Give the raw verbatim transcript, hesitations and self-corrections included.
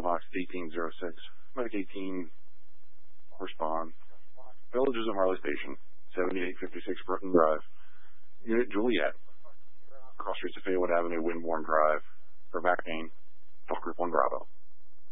Vox eighteen oh six. Medic eighteen, respond. Villages of Harley Station, seventy-eight fifty-six Britton Drive. Unit Juliet, cross streets of Faywood Avenue, Winborn Drive. For Vacane, Group one Bravo.